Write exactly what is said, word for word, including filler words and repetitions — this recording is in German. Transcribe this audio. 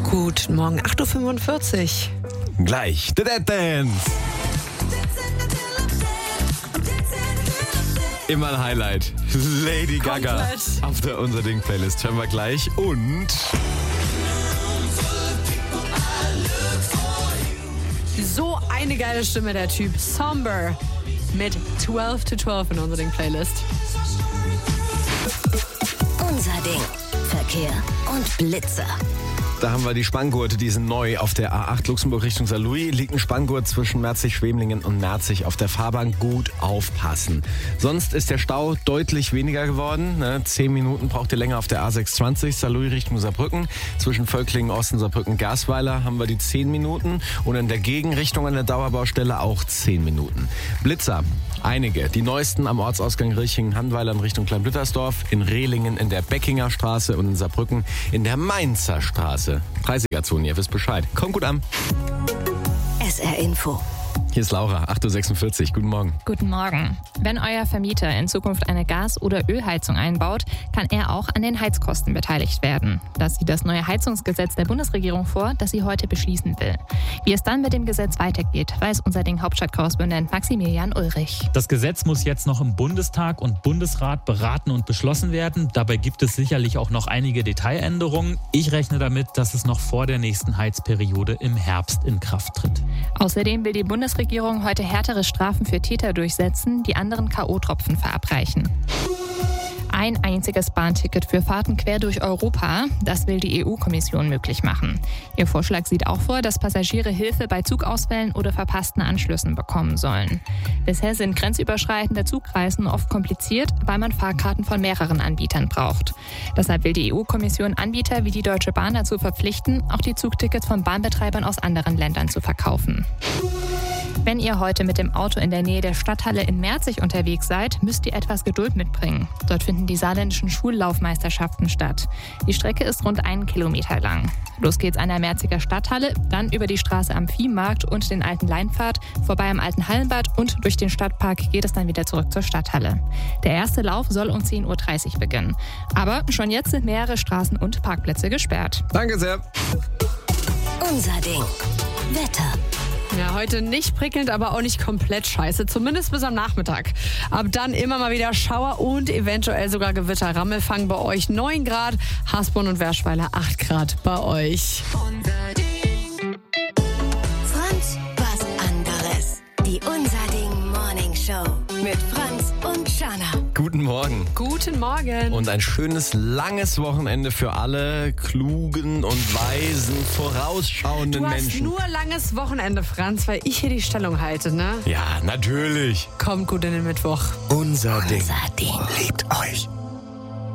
Guten Morgen, acht Uhr fünfundvierzig. Gleich. The Dead Dance. Immer ein Highlight. Lady Gaga Komplett. auf der Unser Ding Playlist. Hören wir gleich. Und So eine geile Stimme, der Typ. Somber mit zwölf to zwölf in Unser Ding Playlist. Unser Ding. Verkehr und Blitzer. da haben wir die Spanngurte, die sind neu. Auf der A acht Luxemburg Richtung Saarlouis liegt ein Spanngurt zwischen Merzig-Schwemlingen und Merzig. Auf der Fahrbahn gut aufpassen. Sonst ist der Stau deutlich weniger geworden. Ne? Zehn Minuten braucht ihr länger auf der A sechsundzwanzig, Saarlouis Richtung Saarbrücken. Zwischen Völklingen, Osten, Saarbrücken, Gersweiler haben wir die zehn Minuten. Und in der Gegenrichtung an der Dauerbaustelle auch zehn Minuten. Blitzer, einige. Die neuesten am Ortsausgang Richingen-Handweiler in Richtung Kleinblüttersdorf, in Rehlingen in der Beckinger Straße und in Saarbrücken in der Mainzer Straße. dreißiger Zone, ihr wisst Bescheid. Kommt gut an. S R Info. Hier ist Laura, acht Uhr sechsundvierzig. Guten Morgen. Guten Morgen. Wenn euer Vermieter in Zukunft eine Gas- oder Ölheizung einbaut, kann er auch an den Heizkosten beteiligt werden. Das sieht das neue Heizungsgesetz der Bundesregierung vor, das sie heute beschließen will. Wie es dann mit dem Gesetz weitergeht, weiß unser Ding Hauptstadtkorrespondent Maximilian Ulrich. Das Gesetz muss jetzt noch im Bundestag und Bundesrat beraten und beschlossen werden. Dabei gibt es sicherlich auch noch einige Detailänderungen. Ich rechne damit, dass es noch vor der nächsten Heizperiode im Herbst in Kraft tritt. Außerdem will die Bundesregierung heute härtere Strafen für Täter durchsetzen, die anderen K O-Tropfen verabreichen. Ein einziges Bahnticket für Fahrten quer durch Europa, das will die E U-Kommission möglich machen. Ihr Vorschlag sieht auch vor, dass Passagiere Hilfe bei Zugausfällen oder verpassten Anschlüssen bekommen sollen. Bisher sind grenzüberschreitende Zugreisen oft kompliziert, weil man Fahrkarten von mehreren Anbietern braucht. Deshalb will die E U-Kommission Anbieter wie die Deutsche Bahn dazu verpflichten, auch die Zugtickets von Bahnbetreibern aus anderen Ländern zu verkaufen. Wenn ihr heute mit dem Auto in der Nähe der Stadthalle in Merzig unterwegs seid, müsst ihr etwas Geduld mitbringen. Dort finden die saarländischen Schullaufmeisterschaften statt. Die Strecke ist rund einen Kilometer lang. Los geht's an der Merziger Stadthalle, dann über die Straße am Viehmarkt und den alten Leinpfad, vorbei am alten Hallenbad und durch den Stadtpark geht es dann wieder zurück zur Stadthalle. Der erste Lauf soll um zehn Uhr dreißig beginnen. Aber schon jetzt sind mehrere Straßen und Parkplätze gesperrt. Danke sehr. Unser Ding. Wetter. Ja, heute nicht prickelnd, aber auch nicht komplett scheiße, zumindest bis am Nachmittag. Ab dann immer mal wieder Schauer und eventuell sogar Gewitter. Rammelfang bei euch neun Grad, Hasborn und Werschweiler acht Grad bei euch. Franz, was anderes. Die Unser Ding Morning Show mit Franz und Shana. Guten Morgen. Guten Morgen. Und ein schönes, langes Wochenende für alle klugen und weisen, vorausschauenden du hast Menschen. nur langes Wochenende, Franz, weil ich hier die Stellung halte, ne? Ja, natürlich. Kommt gut in den Mittwoch. Unser Ding. Unser Ding. Liebt euch.